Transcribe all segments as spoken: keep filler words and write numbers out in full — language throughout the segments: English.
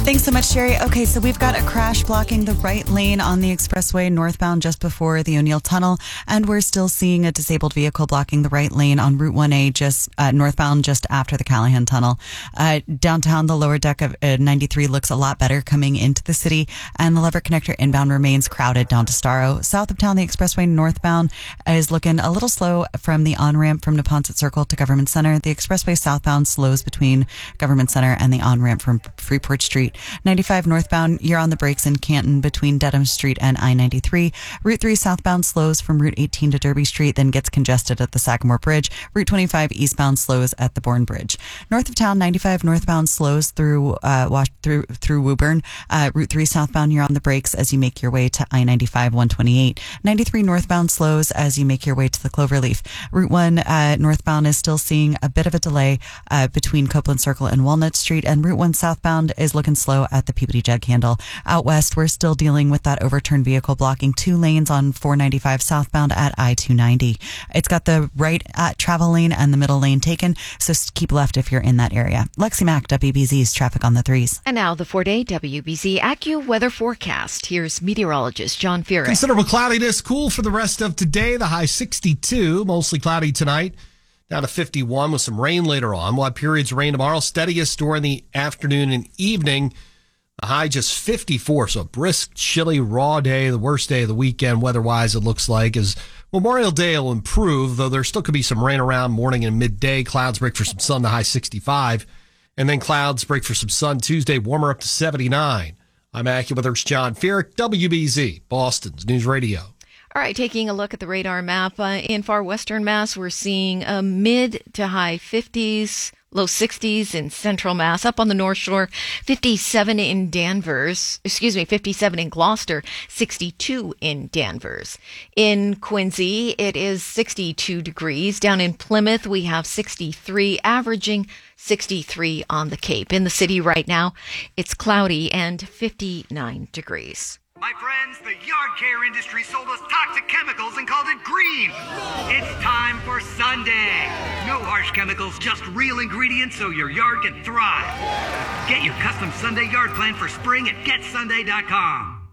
Thanks so much, Jerry. Okay, so we've got a crash blocking the right lane on the expressway northbound just before the O'Neill Tunnel, and we're still seeing a disabled vehicle blocking the right lane on Route one A just uh, northbound just after the Callahan Tunnel. Uh, downtown, the lower deck of uh, ninety-three looks a lot better coming into the city, and the Lever Connector inbound remains crowded down to Starro. South of town, the expressway northbound is looking a little slow from the on-ramp from Neponset Circle to Government Center. The expressway southbound slows between Government Center and the on-ramp from Freeport Street. ninety-five northbound, you're on the brakes in Canton between Dedham Street and I ninety-three. Route three southbound slows from Route eighteen to Derby Street, then gets congested at the Sagamore Bridge. Route twenty-five eastbound slows at the Bourne Bridge. North of town, ninety-five northbound slows through uh, wash, through through Woburn. Uh, Route three southbound, you're on the brakes as you make your way to I ninety-five one twenty-eight. ninety-three northbound slows as you make your way to the Cloverleaf. Route one uh, northbound is still seeing a bit of a delay uh, between Copeland Circle and Walnut Street, and Route one southbound is looking slow at the Peabody Jug Handle. Out west, we're still dealing with that overturned vehicle blocking two lanes on four ninety-five southbound at I two ninety. It's got the right at travel lane and the middle lane taken, so keep left if you're in that area. Lexi Mack, W B Z's traffic on the threes. And now the four-day W B Z AccuWeather forecast. Here's meteorologist John Fearing. Considerable cloudiness, cool for the rest of today. The high sixty-two, mostly cloudy tonight. Down to fifty-one with some rain later on. We'll have periods of rain tomorrow, steadiest during the afternoon and evening. The high just fifty-four, so a brisk, chilly, raw day, the worst day of the weekend weather-wise, it looks like, as Memorial Day will improve, though there still could be some rain around morning and midday. Clouds break for some sun, the high sixty-five, and then clouds break for some sun Tuesday, warmer up to seventy-nine. I'm AccuWeather's John Fearing, W B Z, Boston's News Radio. All right, taking a look at the radar map, uh, in far western Mass, we're seeing a mid to high fifties, low sixties in central Mass. Up on the North Shore, fifty-seven in Danvers, excuse me, fifty-seven in Gloucester, sixty-two in Danvers. In Quincy, it is sixty-two degrees. Down in Plymouth, we have sixty-three, averaging sixty-three on the Cape. In the city right now, it's cloudy and fifty-nine degrees. My friends, the yard care industry sold us toxic chemicals and called it green. It's time for Sunday. No harsh chemicals, just real ingredients so your yard can thrive. Get your custom Sunday yard plan for spring at get sunday dot com.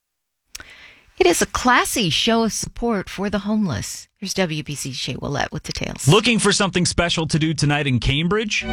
It is a classy show of support for the homeless. Here's W B C's Shea Willett with details. Looking for something special to do tonight in Cambridge?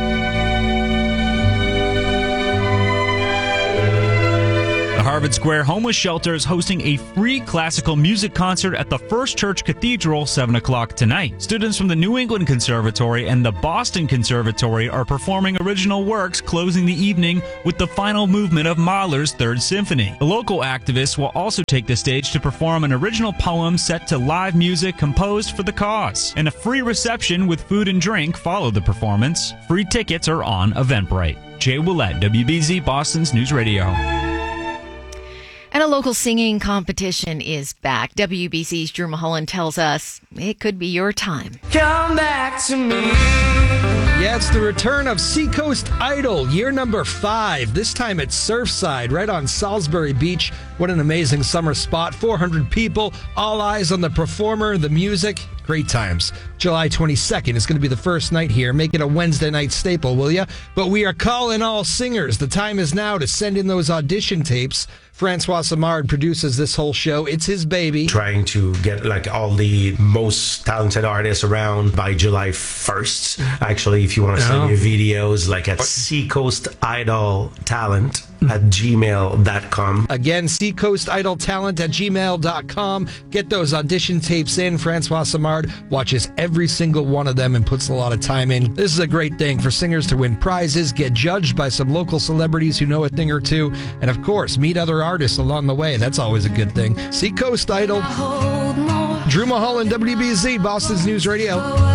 The Harvard Square Homeless Shelter is hosting a free classical music concert at the First Church Cathedral, seven o'clock tonight. Students from the New England Conservatory and the Boston Conservatory are performing original works, closing the evening with the final movement of Mahler's Third Symphony. The local activists will also take the stage to perform an original poem set to live music composed for the cause. And a free reception with food and drink followed the performance. Free tickets are on Eventbrite. Jay Willett, W B Z, Boston's News Radio. And a local singing competition is back. W B C's Drew Mulholland tells us it could be your time. Come back to me. Yeah, it's the return of Seacoast Idol, year number five. This time at Surfside, right on Salisbury Beach. What an amazing summer spot. four hundred people, all eyes on the performer, the music. Great times. July twenty-second is going to be the first night here. Make it a Wednesday night staple, will ya? But we are calling all singers. The time is now to send in those audition tapes. Francois Samard produces this whole show. It's his baby. Trying to get like all the most talented artists around by July first. Actually, if you want to send Oh. your videos, like at Seacoast Idol Talent at gmail dot com. Again, Seacoast Idol Talent at gmail dot com. Get those audition tapes in. Francois Samard watches every single one of them and puts a lot of time in. This is a great thing for singers to win prizes, get judged by some local celebrities who know a thing or two, and of course, meet other artists along the way. That's always a good thing. Seacoast Idol. Drew Mulholland, W B Z, Boston's News Radio.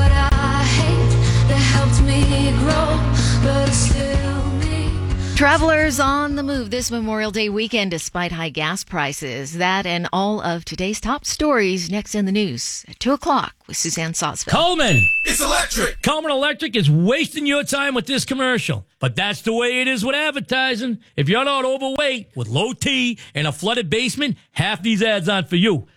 Travelers on the move this Memorial Day weekend despite high gas prices. That and all of today's top stories next in the news at two o'clock with Suzanne Sosville. Coleman! It's electric! Coleman Electric is wasting your time with this commercial. But that's the way it is with advertising. If you're not overweight, with low T and a flooded basement, half these ads aren't for you.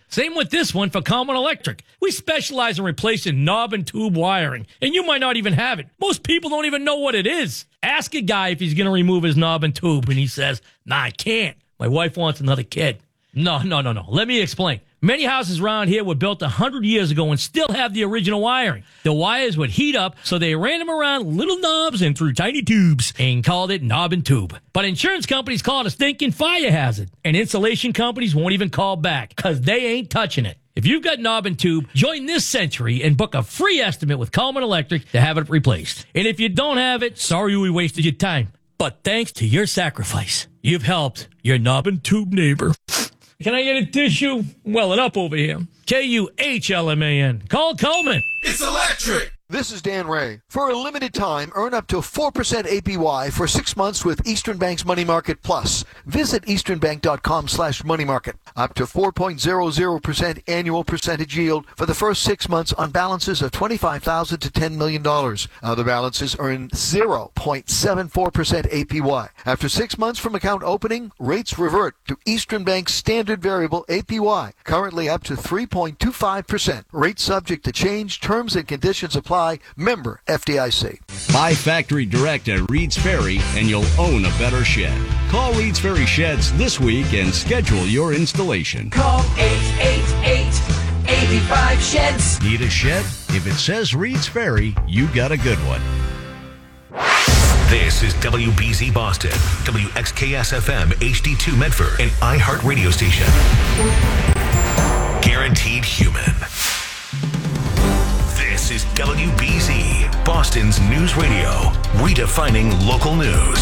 Same with this one for Coleman Electric. We specialize in replacing knob and tube wiring, and you might not even have it. Most people don't even know what it is. Ask a guy if he's going to remove his knob and tube, and he says, nah, I can't. My wife wants another kid. No, no, no, no. Let me explain. Many houses around here were built one hundred years ago and still have the original wiring. The wires would heat up, so they ran them around little knobs and through tiny tubes and called it knob and tube. But insurance companies call it a stinking fire hazard, and insulation companies won't even call back because they ain't touching it. If you've got knob and tube, join this century and book a free estimate with Coleman Electric to have it replaced. And if you don't have it, sorry we wasted your time. But thanks to your sacrifice, you've helped your knob and tube neighbor. Can I get a tissue? Welling up over here. K U H L M A N. Call Coleman. It's electric. This is Dan Ray. For a limited time, earn up to four percent A P Y for six months with Eastern Bank's Money Market Plus. Visit easternbank.com slash money market. Up to four point zero zero percent annual percentage yield for the first six months on balances of twenty-five thousand dollars to ten million dollars. Other balances earn zero point seven four percent A P Y. After six months from account opening, rates revert to Eastern Bank's standard variable A P Y, currently up to three point two five percent. Rates subject to change. Terms and conditions apply. Member F D I C. Buy factory direct at Reed's Ferry and you'll own a better shed. Call Reed's Ferry Sheds this week and schedule your installation. Call eight eight eight, eight five, sheds. Need a shed? If it says Reed's Ferry, you got a good one. This is W B Z Boston, W X K S F M H D two Medford, an iHeart radio station. Guaranteed human. This is W B Z, Boston's news radio, redefining local news.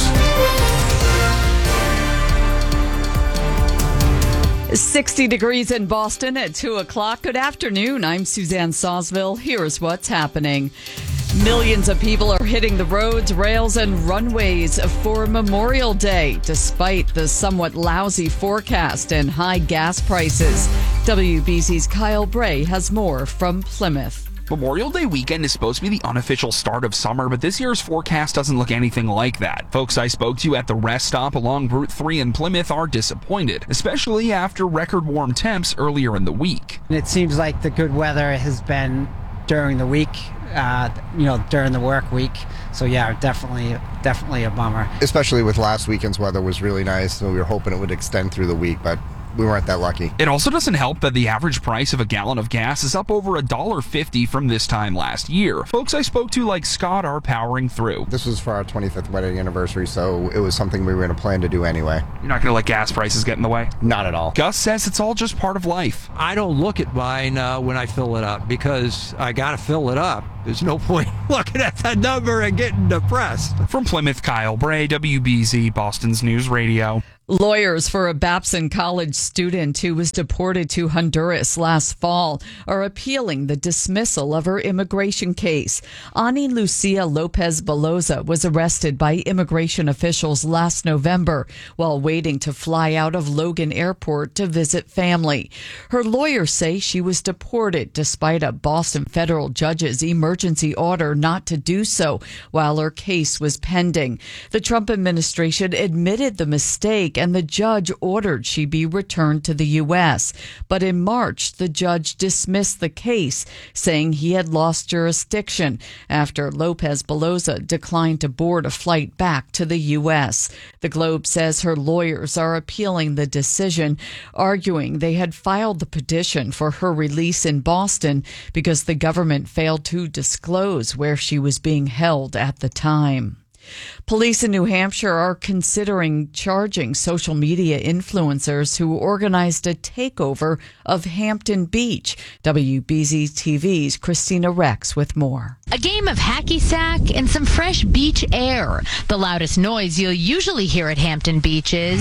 sixty degrees in Boston at two o'clock. Good afternoon. I'm Suzanne Sawsville. Here's what's happening. Millions of people are hitting the roads, rails, and runways for Memorial Day, despite the somewhat lousy forecast and high gas prices. W B Z's Kyle Bray has more from Plymouth. Memorial Day weekend is supposed to be the unofficial start of summer, but this year's forecast doesn't look anything like that. Folks I spoke to at the rest stop along Route three in Plymouth are disappointed, especially after record warm temps earlier in the week. It seems like the good weather has been during the week, uh, you know, during the work week. So yeah, definitely, definitely a bummer. Especially with last weekend's weather was really nice, so we were hoping it would extend through the week, but we weren't that lucky. It also doesn't help that the average price of a gallon of gas is up over one dollar fifty from this time last year. Folks I spoke to like Scott are powering through. This was for our twenty-fifth wedding anniversary, so it was something we were going to plan to do anyway. You're not going to let gas prices get in the way? Not at all. Gus says it's all just part of life. I don't look at mine uh, when I fill it up because I got to fill it up. There's no point looking at that number and getting depressed. From Plymouth, Kyle Bray, W B Z, Boston's News Radio. Lawyers for a Babson College student who was deported to Honduras last fall are appealing the dismissal of her immigration case. Ani Lucia Lopez Beloza was arrested by immigration officials last November while waiting to fly out of Logan Airport to visit family. Her lawyers say she was deported despite a Boston federal judge's emergency order not to do so while her case was pending. The Trump administration admitted the mistake and the judge ordered she be returned to the U S. But in March, the judge dismissed the case, saying he had lost jurisdiction after Lopez Beloza declined to board a flight back to the U S. The Globe says her lawyers are appealing the decision, arguing they had filed the petition for her release in Boston because the government failed to disclose where she was being held at the time. Police in New Hampshire are considering charging social media influencers who organized a takeover of Hampton Beach. W B Z T V's Christina Rex with more. A game of hacky sack and some fresh beach air. The loudest noise you'll usually hear at Hampton Beach is...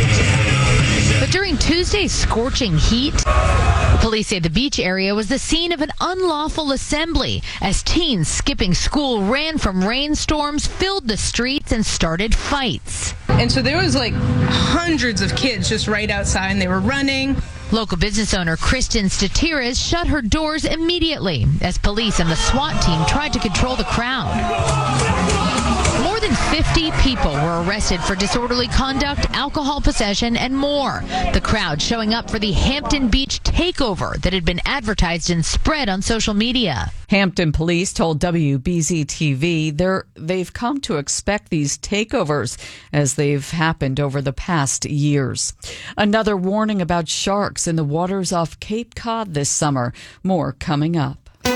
But during Tuesday's scorching heat, police say the beach area was the scene of an unlawful assembly as teens skipping school ran from rainstorms, filled the streets, and started fights. And so there was like hundreds of kids just right outside, and they were running. Local business owner Kristen Statiras shut her doors immediately as police and the SWAT team tried to control the crowd. More More than fifty people were arrested for disorderly conduct, alcohol possession, and more. The crowd showing up for the Hampton Beach takeover that had been advertised and spread on social media. Hampton police told W B Z T V they're, they've come to expect these takeovers as they've happened over the past years. Another warning about sharks in the waters off Cape Cod this summer. More coming up.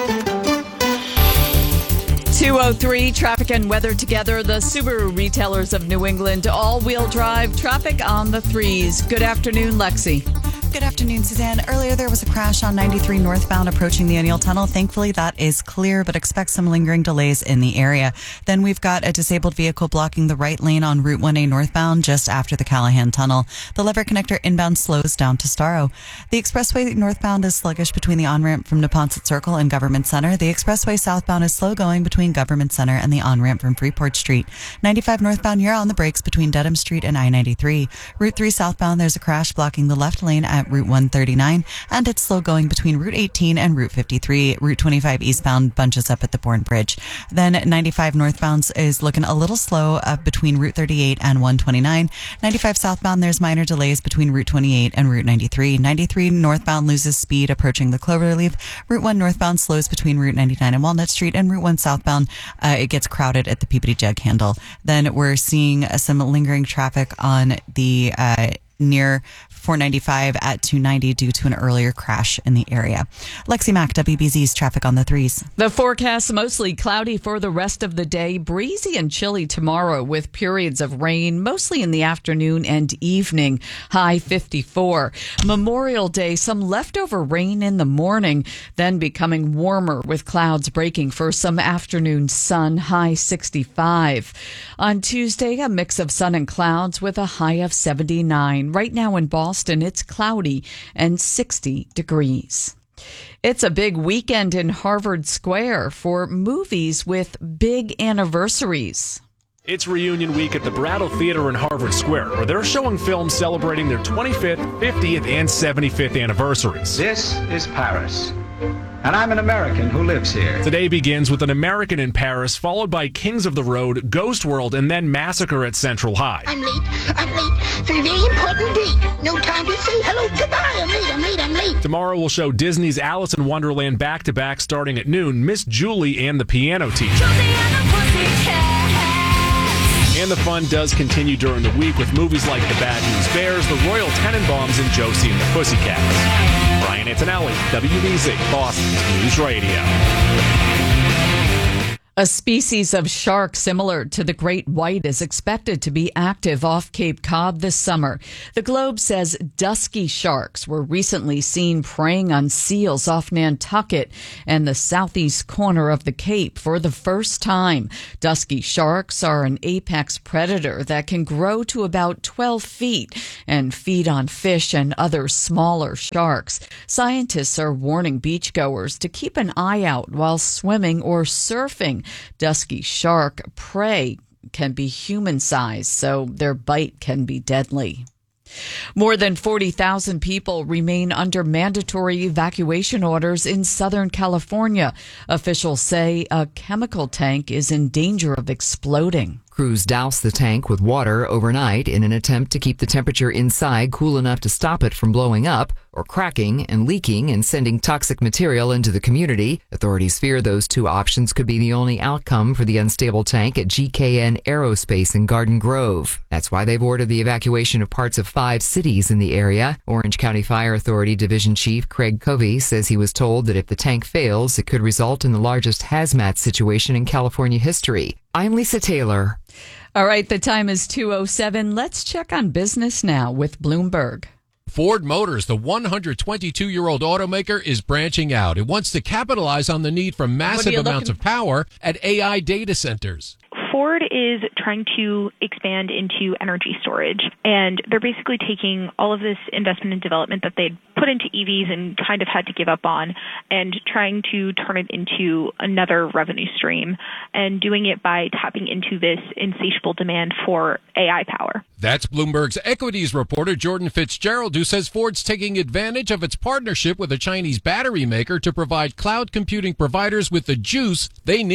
two oh three, traffic and weather together. The Subaru retailers of New England, all-wheel drive, traffic on the threes. Good afternoon, Lexi. Good afternoon, Suzanne. Earlier, there was a crash on ninety-three northbound approaching the O'Neill Tunnel. Thankfully, that is clear, but expect some lingering delays in the area. Then we've got a disabled vehicle blocking the right lane on Route one A northbound just after the Callahan Tunnel. The lever connector inbound slows down to Starro. The expressway northbound is sluggish between the on-ramp from Neponset Circle and Government Center. The expressway southbound is slow going between Government Center and the on-ramp from Freeport Street. ninety-five northbound, you're on the brakes between Dedham Street and I ninety-three. Route three southbound, there's a crash blocking the left lane at Route one thirty-nine, and it's slow going between Route eighteen and Route fifty-three. Route twenty-five eastbound bunches up at the Bourne Bridge. Then ninety-five northbound is looking a little slow uh, between Route thirty-eight and one twenty-nine. ninety-five southbound, there's minor delays between Route twenty-eight and Route ninety-three. ninety-three northbound loses speed approaching the Cloverleaf. Route one northbound slows between Route ninety-nine and Walnut Street, and Route one southbound, uh, it gets crowded at the Peabody Jug Handle. Then we're seeing uh, some lingering traffic on the uh, near four ninety-five at two ninety due to an earlier crash in the area. Lexi Mack, W B Z's traffic on the threes. The forecast mostly cloudy for the rest of the day, breezy and chilly tomorrow with periods of rain, mostly in the afternoon and evening, high fifty-four. Memorial Day, some leftover rain in the morning, then becoming warmer with clouds breaking for some afternoon sun, high sixty-five. On Tuesday, a mix of sun and clouds with a high of seventy-nine. Right now in Boston, it's cloudy and sixty degrees. It's a big weekend in Harvard Square for movies with big anniversaries. It's reunion week at the Brattle Theater in Harvard Square, where they're showing films celebrating their twenty-fifth, fiftieth, and seventy-fifth anniversaries. This is Paris, and I'm an American who lives here. Today begins with An American in Paris, followed by Kings of the Road, Ghost World, and then Massacre at Central High. I'm late. I'm late for a very important date. No time to say hello, goodbye. I'm late. I'm late. I'm late. Tomorrow we'll show Disney's Alice in Wonderland back-to-back starting at noon, Miss Julie and the Piano Teacher. And the fun does continue during the week with movies like The Bad News Bears, The Royal Tenenbaums, and Josie and the Pussycats. Brian Antonelli, W B Z, Boston's News Radio. A species of shark similar to the great white is expected to be active off Cape Cod this summer. The Globe says dusky sharks were recently seen preying on seals off Nantucket and the southeast corner of the Cape for the first time. Dusky sharks are an apex predator that can grow to about twelve feet and feed on fish and other smaller sharks. Scientists are warning beachgoers to keep an eye out while swimming or surfing. Dusky shark prey can be human-sized, so their bite can be deadly. More than forty thousand people remain under mandatory evacuation orders in Southern California. Officials say a chemical tank is in danger of exploding. Crews douse the tank with water overnight in an attempt to keep the temperature inside cool enough to stop it from blowing up or cracking and leaking and sending toxic material into the community. Authorities fear those two options could be the only outcome for the unstable tank at G K N Aerospace in Garden Grove. That's why they've ordered the evacuation of parts of five cities in the area. Orange County Fire Authority Division Chief Craig Covey says he was told that if the tank fails, it could result in the largest hazmat situation in California history. I'm Lisa Taylor. All right, the time is two oh seven. Let's check on business now with Bloomberg. Ford Motors, the one hundred twenty-two-year-old automaker, is branching out. It wants to capitalize on the need for massive amounts of power at A I data centers. Ford is trying to expand into energy storage, and they're basically taking all of this investment and development that they'd put into E Vs and kind of had to give up on and trying to turn it into another revenue stream and doing it by tapping into this insatiable demand for A I power. That's Bloomberg's equities reporter Jordan Fitzgerald, who says Ford's taking advantage of its partnership with a Chinese battery maker to provide cloud computing providers with the juice they need.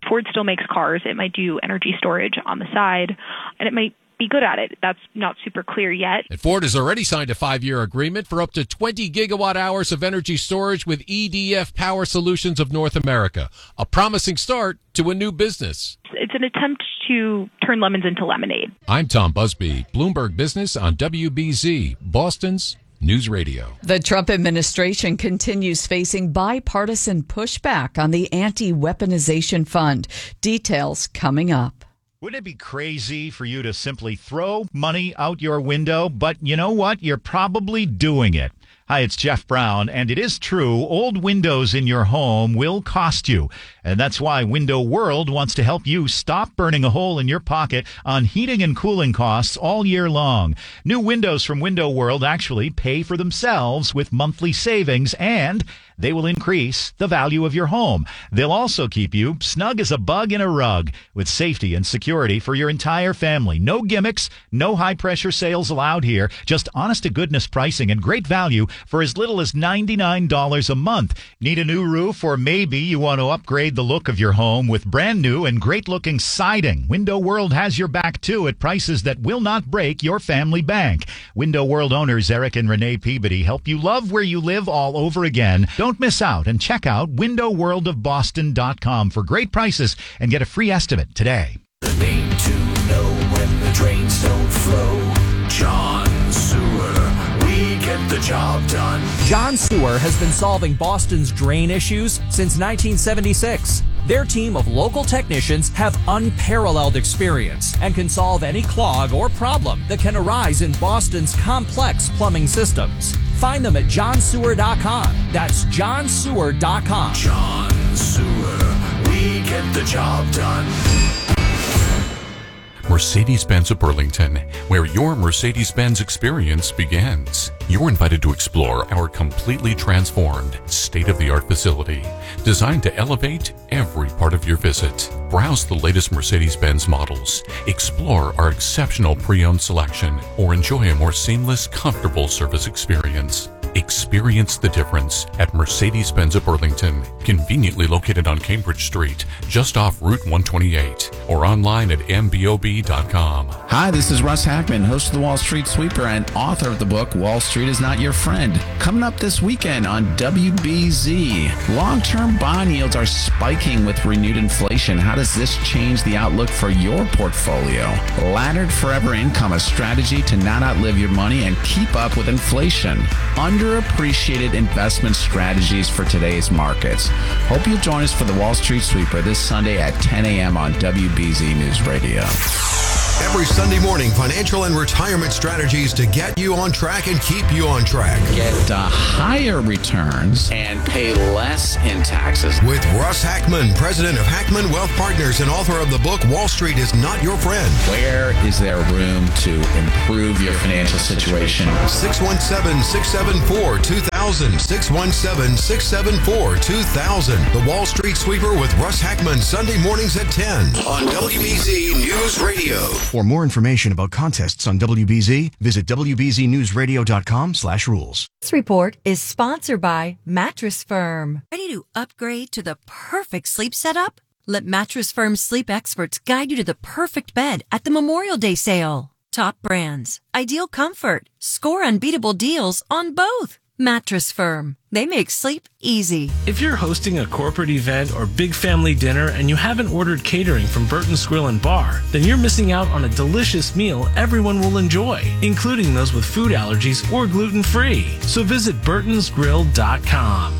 Ford still makes cars. It might do energy storage on the side, and it might be good at it. That's not super clear yet. And Ford has already signed a five-year agreement for up to twenty gigawatt hours of energy storage with E D F Power Solutions of North America, a promising start to a new business. It's an attempt to turn lemons into lemonade. I'm Tom Busby, Bloomberg Business on W B Z, Boston's News Radio. The Trump administration continues facing bipartisan pushback on the anti-weaponization fund. Details coming up. Wouldn't it be crazy for you to simply throw money out your window? But you know what? You're probably doing it. Hi, it's Jeff Brown, and it is true, old windows in your home will cost you. And that's why Window World wants to help you stop burning a hole in your pocket on heating and cooling costs all year long. New windows from Window World actually pay for themselves with monthly savings, and they will increase the value of your home. They'll also keep you snug as a bug in a rug with safety and security for your entire family. No gimmicks, no high-pressure sales allowed here, just honest-to-goodness pricing and great value for as little as ninety-nine dollars a month. Need a new roof, or maybe you want to upgrade the look of your home with brand new and great-looking siding? Window World has your back, too, at prices that will not break your family bank. Window World owners Eric and Renee Peabody help you love where you live all over again. Don't miss out and check out window world of boston dot com for great prices and get a free estimate today. The name to know when the trains don't flow. John Sewer, we get the job done. John Sewer has been solving Boston's drain issues since nineteen seventy-six. Their team of local technicians have unparalleled experience and can solve any clog or problem that can arise in Boston's complex plumbing systems. Find them at john sewer dot com. That's john sewer dot com. John Sewer, we get the job done. Mercedes-Benz of Burlington, where your Mercedes-Benz experience begins. You're invited to explore our completely transformed, state-of-the-art facility, designed to elevate every part of your visit. Browse the latest Mercedes-Benz models, explore our exceptional pre-owned selection, or enjoy a more seamless, comfortable service experience. Experience the difference at Mercedes-Benz of Burlington, conveniently located on Cambridge Street, just off Route one twenty-eight, or online at m b o b dot com. Hi, this is Russ Hackman, host of the Wall Street Sweeper and author of the book Wall Street is Not Your Friend. Coming up this weekend on W B Z, long-term bond yields are spiking with renewed inflation. How does this change the outlook for your portfolio? Laddered Forever Income, a strategy to not outlive your money and keep up with inflation. Underappreciated investment strategies for today's markets. Hope you'll join us for the Wall Street Sweeper this Sunday at ten a.m. on W B Z News Radio. Every Sunday morning, financial and retirement strategies to get you on track and keep you on track. Get uh, higher returns and pay less in taxes. With Russ Hackman, president of Hackman Wealth Partners and author of the book Wall Street is Not Your Friend. Where is there room to improve your financial situation? six one seven, six seven four, two thousand. six one seven, six seven four, two thousand. The Wall Street Sweeper with Russ Hackman, Sunday mornings at ten on W B Z News Radio. For more information about contests on W B Z, visit w b z news radio dot com slash rules. This report is sponsored by Mattress Firm. Ready to upgrade to the perfect sleep setup? Let Mattress Firm's sleep experts guide you to the perfect bed at the Memorial Day sale. Top brands, ideal comfort, score unbeatable deals on both. Mattress Firm. They make sleep easy. If you're hosting a corporate event or big family dinner and you haven't ordered catering from Burton's Grill and Bar, then you're missing out on a delicious meal everyone will enjoy, including those with food allergies or gluten-free. So visit burtons grill dot com.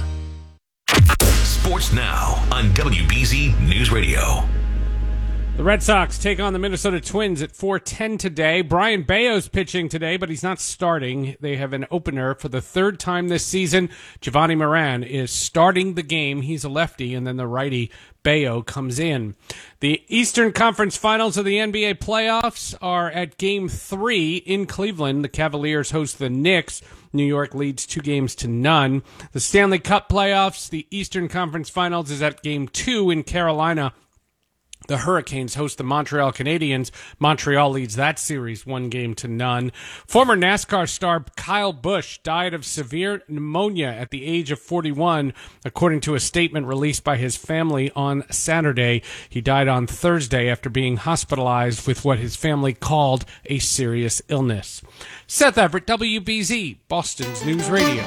Sports now on W B Z News Radio. The Red Sox take on the Minnesota Twins at four ten today. Brian Bayo's pitching today, but he's not starting. They have an opener for the third time this season. Giovanni Moran is starting the game. He's a lefty, and then the righty Bayo comes in. The Eastern Conference Finals of the N B A playoffs are at Game three in Cleveland. The Cavaliers host the Knicks. New York leads two games to none. The Stanley Cup playoffs, the Eastern Conference Finals is at Game two in Carolina. The Hurricanes host the Montreal Canadiens. Montreal leads that series one game to none. Former NASCAR star Kyle Busch died of severe pneumonia at the age of forty-one, according to a statement released by his family on Saturday. He died on Thursday after being hospitalized with what his family called a serious illness. Seth Everett, W B Z, Boston's News Radio.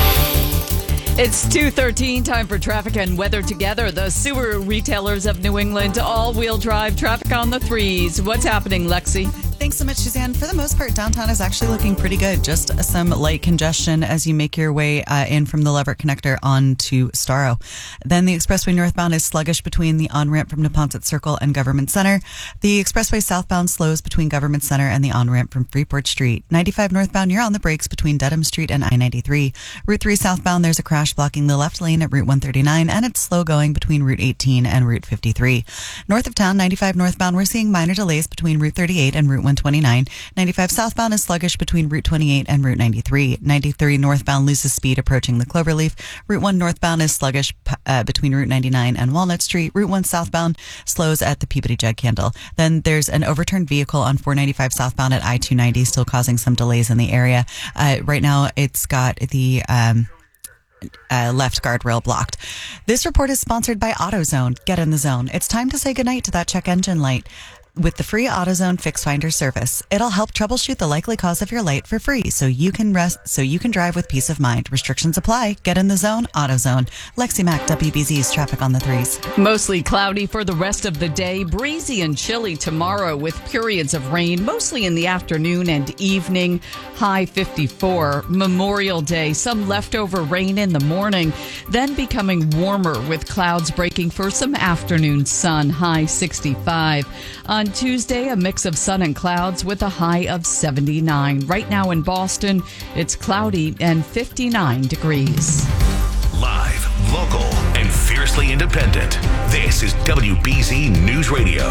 It's two thirteen, time for traffic and weather together. The sewer retailers of New England, all-wheel drive traffic on the threes. What's happening, Lexi? Thanks so much, Suzanne. For the most part, downtown is actually looking pretty good. Just some light congestion as you make your way uh, in from the Leverett Connector on to Starro. Then the expressway northbound is sluggish between the on-ramp from Neponset Circle and Government Center. The expressway southbound slows between Government Center and the on-ramp from Freeport Street. ninety-five northbound, you're on the brakes between Dedham Street and I ninety-three. Route three southbound, there's a crash blocking the left lane at Route one thirty-nine, and it's slow going between Route eighteen and Route fifty-three. North of town, ninety-five northbound, we're seeing minor delays between Route thirty-eight and Route one twenty-nine. ninety-five southbound is sluggish between Route twenty-eight and Route ninety-three. ninety-three northbound loses speed approaching the Cloverleaf. Route one northbound is sluggish uh, between Route ninety-nine and Walnut Street. Route one southbound slows at the Peabody Jug Candle. Then there's an overturned vehicle on four ninety-five southbound at I two ninety, still causing some delays in the area. Uh, right now, it's got the Um, Uh, left guardrail blocked. This report is sponsored by AutoZone. Get in the zone. It's time to say goodnight to that check engine light with the free AutoZone Fix Finder service. It'll help troubleshoot the likely cause of your light for free, so you can rest, so you can drive with peace of mind. Restrictions apply. Get in the zone. AutoZone. Lexi Mack, W B Z's traffic on the threes. Mostly cloudy for the rest of the day. Breezy and chilly tomorrow with periods of rain, mostly in the afternoon and evening. High fifty-four. Memorial Day, some leftover rain in the morning, then becoming warmer with clouds breaking for some afternoon sun. High sixty-five. On Tuesday, a mix of sun and clouds with a high of seventy-nine. Right now in Boston, it's cloudy and fifty-nine degrees. Live, local, and fiercely independent. This is W B Z News Radio.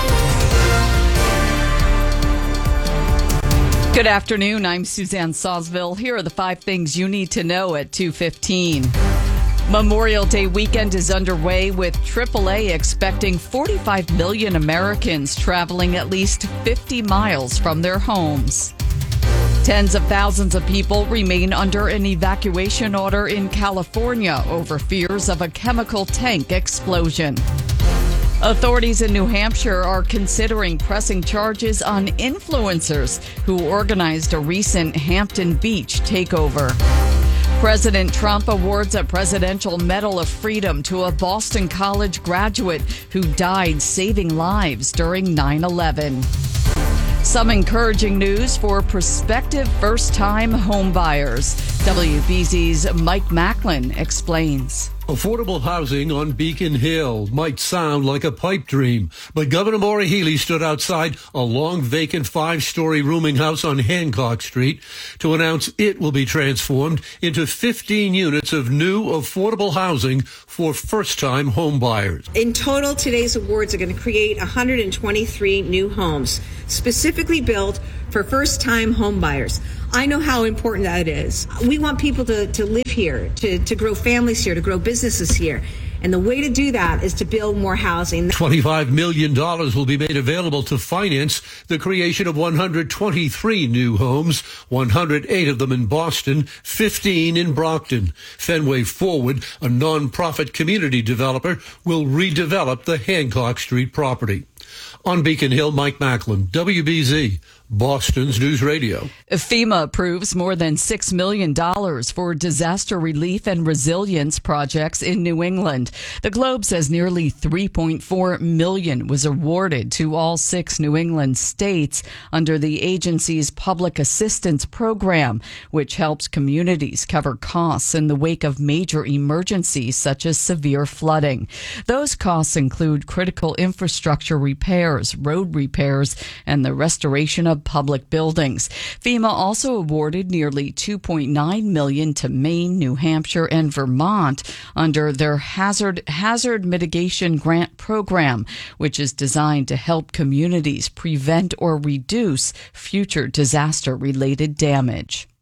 Good afternoon. I'm Suzanne Sawsville. Here are the five things you need to know at two fifteen. Memorial Day weekend is underway with triple A expecting forty-five million Americans traveling at least fifty miles from their homes. Tens of thousands of people remain under an evacuation order in California over fears of a chemical tank explosion. Authorities in New Hampshire are considering pressing charges on influencers who organized a recent Hampton Beach takeover. President Trump awards a Presidential Medal of Freedom to a Boston College graduate who died saving lives during nine eleven. Some encouraging news for prospective first-time homebuyers. W B Z's Mike Macklin explains. Affordable housing on Beacon Hill might sound like a pipe dream, but Governor Maura Healey stood outside a long vacant five-story rooming house on Hancock Street to announce it will be transformed into fifteen units of new affordable housing for first-time home buyers. In total, today's awards are going to create one hundred twenty-three new homes specifically built for first-time home buyers. I know how important that is. We want people to, to live here, to, to grow families here, to grow businesses here. And the way to do that is to build more housing. twenty-five million dollars will be made available to finance the creation of one hundred twenty-three new homes, one hundred eight of them in Boston, fifteen in Brockton. Fenway Forward, a nonprofit community developer, will redevelop the Hancock Street property. On Beacon Hill, Mike Macklin, W B Z, Boston's News Radio. FEMA approves more than six million dollars for disaster relief and resilience projects in New England. The Globe says nearly three point four million dollars was awarded to all six New England states under the agency's public assistance program, which helps communities cover costs in the wake of major emergencies such as severe flooding. Those costs include critical infrastructure repairs, road repairs, and the restoration of public buildings. FEMA also awarded nearly two point nine million dollars to Maine, New Hampshire, and Vermont under their hazard hazard mitigation grant program, which is designed to help communities prevent or reduce future disaster-related damage.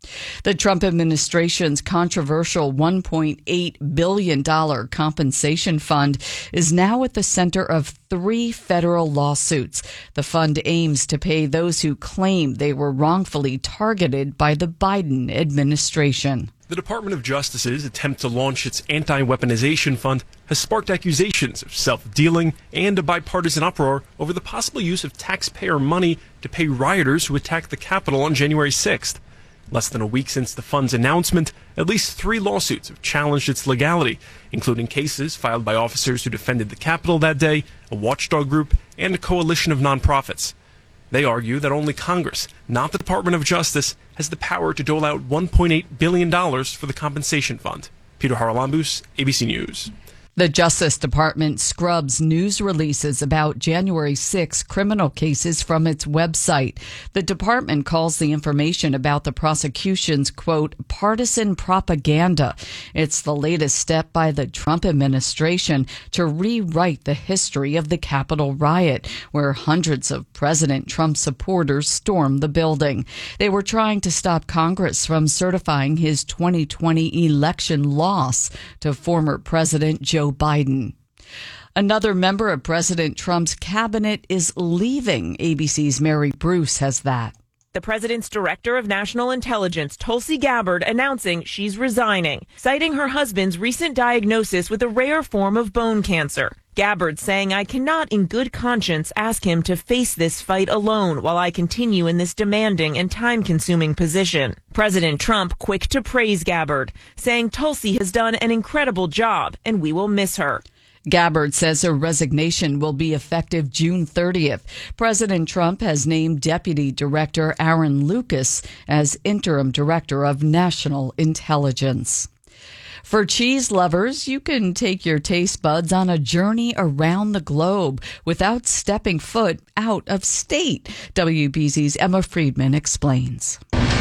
The Trump administration's controversial one point eight billion dollars compensation fund is now at the center of three federal lawsuits. The fund aims to pay those who claim they were wrongfully targeted by the Biden administration. The Department of Justice's attempt to launch its anti-weaponization fund has sparked accusations of self-dealing and a bipartisan uproar over the possible use of taxpayer money to pay rioters who attacked the Capitol on January sixth. Less than a week since the fund's announcement, at least three lawsuits have challenged its legality, including cases filed by officers who defended the Capitol that day, a watchdog group, and a coalition of nonprofits. They argue that only Congress, not the Department of Justice, has the power to dole out one point eight billion dollars for the compensation fund. Peter Haralambous, A B C News. The Justice Department scrubs news releases about January sixth criminal cases from its website. The department calls the information about the prosecution's, quote, partisan propaganda. It's the latest step by the Trump administration to rewrite the history of the Capitol riot, where hundreds of President Trump supporters stormed the building. They were trying to stop Congress from certifying his twenty twenty election loss to former President Joe Biden. Another member of President Trump's cabinet is leaving. A B C's Mary Bruce has that. The president's director of national intelligence, Tulsi Gabbard, announcing she's resigning, citing her husband's recent diagnosis with a rare form of bone cancer. Gabbard saying, I cannot in good conscience ask him to face this fight alone while I continue in this demanding and time-consuming position. President Trump quick to praise Gabbard, saying Tulsi has done an incredible job and we will miss her. Gabbard says her resignation will be effective June thirtieth. President Trump has named Deputy Director Aaron Lucas as Interim Director of National Intelligence. For cheese lovers, you can take your taste buds on a journey around the globe without stepping foot out of state. W B Z's Emma Friedman explains.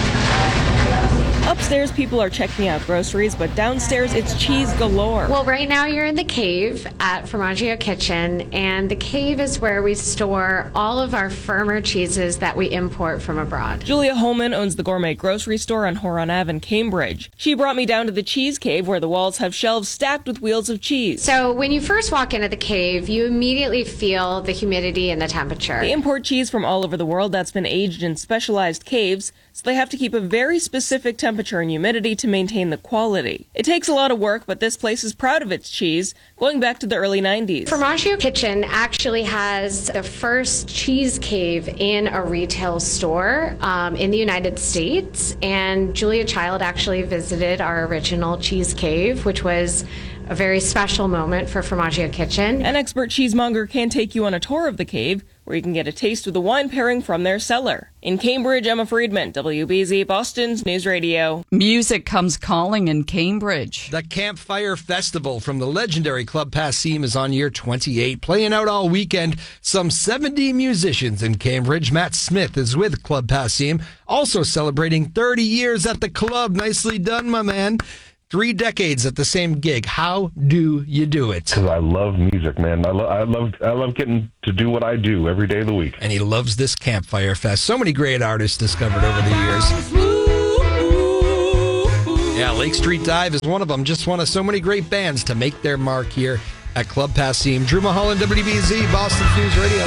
Upstairs, people are checking out groceries, but downstairs, it's cheese galore. Well, right now you're in the Cave at Formaggio Kitchen, and the Cave is where we store all of our firmer cheeses that we import from abroad. Julia Holman owns the gourmet grocery store on Horon Avenue in Cambridge. She brought me down to the Cheese Cave, where the walls have shelves stacked with wheels of cheese. So when you first walk into the Cave, you immediately feel the humidity and the temperature. They import cheese from all over the world that's been aged in specialized caves, so they have to keep a very specific temperature and humidity to maintain the quality. It takes a lot of work, but this place is proud of its cheese, going back to the early nineties. Formaggio Kitchen actually has the first cheese cave in a retail store um, in the United States, and Julia Child actually visited our original cheese cave, which was a very special moment for Formaggio Kitchen. An expert cheesemonger can take you on a tour of the cave, where you can get a taste of the wine pairing from their cellar. In Cambridge, Emma Friedman, W B Z Boston's News Radio. Music comes calling in Cambridge. The Campfire Festival from the legendary Club Passim is on year twenty-eight, playing out all weekend. Some seventy musicians in Cambridge. Matt Smith is with Club Passim, also celebrating thirty years at the club. Nicely done, my man. Three decades at the same gig. How do you do it? Because I love music, man. I, lo- I love I love getting to do what I do every day of the week. And he loves this Campfire Fest. So many great artists discovered over the years. Yeah, Lake Street Dive is one of them. Just one of so many great bands to make their mark here at Club Passim. Drew Mulholland, W B Z, Boston News Radio.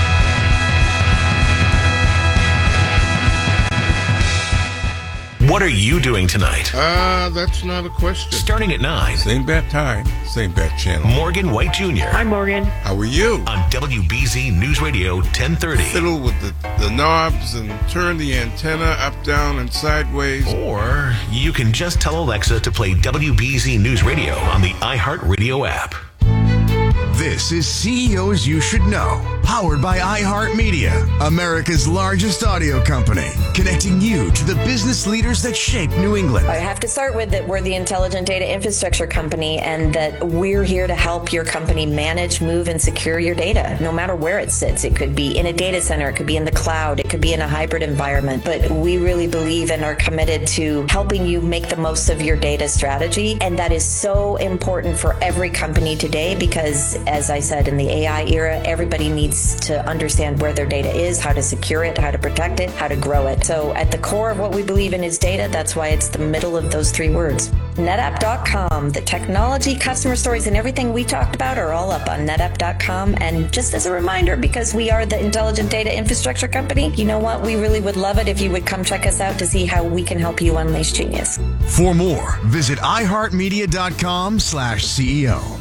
What are you doing tonight? Uh, that's not a question. Starting at nine. Same bat time, same bat channel. Morgan White Junior Hi, Morgan. How are you? On W B Z News Radio ten thirty. Fiddle with the, the knobs and turn the antenna up, down, and sideways. Or you can just tell Alexa to play W B Z News Radio on the iHeartRadio app. This is C E Os You Should Know, powered by iHeartMedia, America's largest audio company, connecting you to the business leaders that shape New England. I have to start with that we're the Intelligent Data Infrastructure Company, and that we're here to help your company manage, move, and secure your data, no matter where it sits. It could be in a data center, it could be in the cloud, it could be in a hybrid environment, but we really believe and are committed to helping you make the most of your data strategy, and that is so important for every company today, because as I said, in the A I era, everybody needs to understand where their data is, how to secure it, how to protect it, how to grow it. So at the core of what we believe in is data. That's why it's the middle of those three words. NetApp dot com. The technology, customer stories, and everything we talked about are all up on NetApp dot com. And just as a reminder, because we are the intelligent data infrastructure company, you know what? We really would love it if you would come check us out to see how we can help you unleash genius. For more, visit i heart media dot com slash C E O.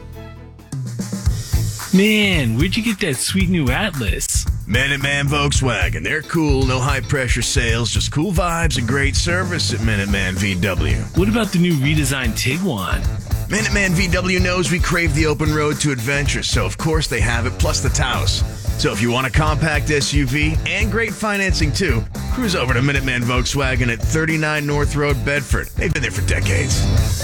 Man, where'd you get that sweet new Atlas? Minuteman Volkswagen. They're cool, no high-pressure sales, just cool vibes and great service at Minuteman V W. What about the new redesigned Tiguan? Minuteman V W knows we crave the open road to adventure, so of course they have it, plus the Taos. So if you want a compact S U V and great financing too, cruise over to Minuteman Volkswagen at thirty-nine North Road, Bedford. They've been there for decades.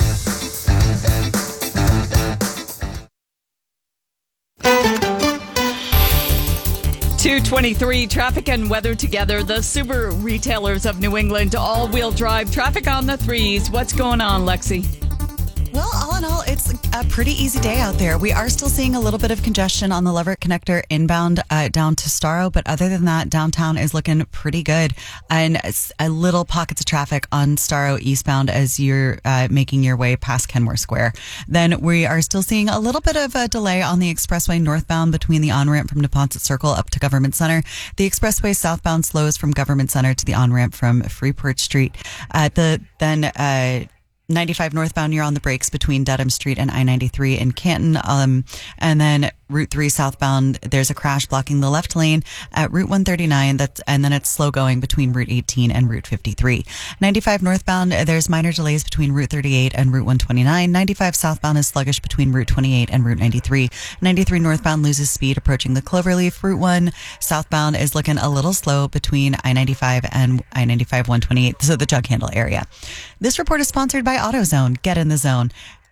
two twenty-three, traffic and weather together. The Subaru retailers of New England, all-wheel drive, traffic on the threes. What's going on, Lexi? Well, all in all, it's a pretty easy day out there. We are still seeing a little bit of congestion on the Leverett Connector inbound uh, down to Starro, but other than that, downtown is looking pretty good. And it's a little pockets of traffic on Starro eastbound as you're uh, making your way past Kenmore Square. Then we are still seeing a little bit of a delay on the expressway northbound between the on-ramp from Neponset Circle up to Government Center. The expressway southbound slows from Government Center to the on-ramp from Freeport Street. Uh, the then uh ninety-five northbound, you're on the brakes between Dedham Street and I ninety-three in Canton. Um, and then Route three southbound, there's a crash blocking the left lane at Route one thirty-nine. That's, and then it's slow going between Route eighteen and Route fifty-three. ninety-five northbound, there's minor delays between Route thirty-eight and Route one twenty-nine. ninety-five southbound is sluggish between Route twenty-eight and Route ninety-three. ninety-three northbound loses speed approaching the Cloverleaf. Route one southbound is looking a little slow between I ninety-five and I ninety-five one twenty-eight, so the Jug Handle area. This report is sponsored by AutoZone. Get in the zone.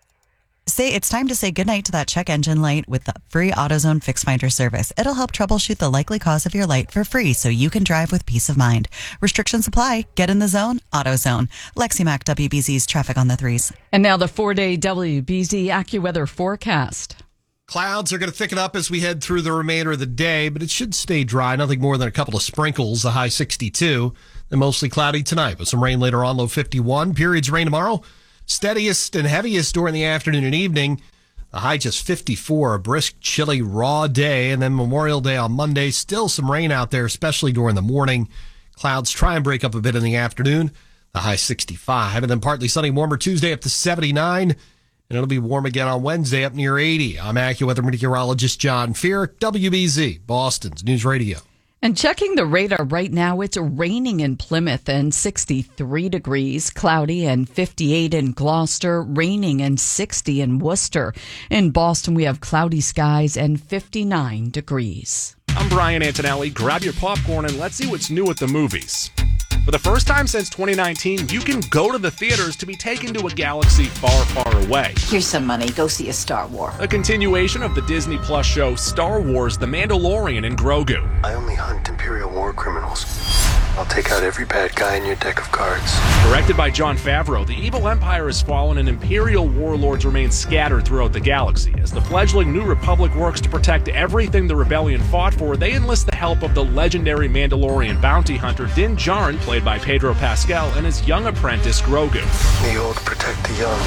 Say it's time to say goodnight to that check engine light with the free AutoZone Fix Finder service. It'll help troubleshoot the likely cause of your light for free so you can drive with peace of mind. Restrictions apply. Get in the zone. AutoZone. Lexi Mack, W B Z's traffic on the threes. And now the four-day W B Z AccuWeather forecast. Clouds are going to thicken up as we head through the remainder of the day, but it should stay dry. Nothing more than a couple of sprinkles, the high sixty-two. And mostly cloudy tonight with some rain later on, low fifty-one. Periods rain tomorrow. Steadiest and heaviest during the afternoon and evening. The high just fifty-four, a brisk, chilly, raw day. And then Memorial Day on Monday. Still some rain out there, especially during the morning. Clouds try and break up a bit in the afternoon. The high sixty-five. And then partly sunny, warmer Tuesday up to seventy-nine. And it'll be warm again on Wednesday up near eighty. I'm AccuWeather meteorologist John Fear, W B Z, Boston's News Radio. And checking the radar right now, it's raining in Plymouth and sixty-three degrees, cloudy and fifty-eight in Gloucester, raining and sixty in Worcester. In Boston, we have cloudy skies and fifty-nine degrees. I'm Brian Antonelli. Grab your popcorn and let's see what's new at the movies. For the first time since twenty nineteen, you can go to the theaters to be taken to a galaxy far, far away. Here's some money. Go see a Star Wars. A continuation of the Disney Plus show Star Wars: The Mandalorian and Grogu. I only hunt Imperial war criminals. I'll take out every bad guy in your deck of cards. Directed by Jon Favreau, the evil empire has fallen and Imperial warlords remain scattered throughout the galaxy. As the fledgling New Republic works to protect everything the rebellion fought for, they enlist the help of the legendary Mandalorian bounty hunter Din Djarin, played by Pedro Pascal, and his young apprentice Grogu. The old protect the young.